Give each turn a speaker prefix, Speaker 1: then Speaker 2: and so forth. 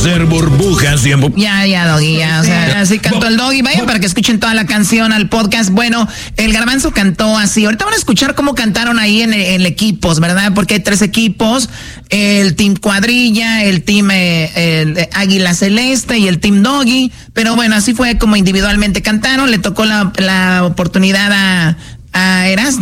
Speaker 1: hacer burbujas y
Speaker 2: Ya, Doggy, ya. O sea, así cantó el Doggy. Vayan para que escuchen toda la canción al podcast. Bueno, el Garbanzo cantó así. Ahorita van a escuchar cómo cantaron ahí en equipos, ¿verdad? Porque hay 3 equipos. El Team Cuadrilla, el Team Águila Celeste y el Team Doggy. Pero bueno, así fue como individualmente cantaron. Le tocó la oportunidad a Erasmo.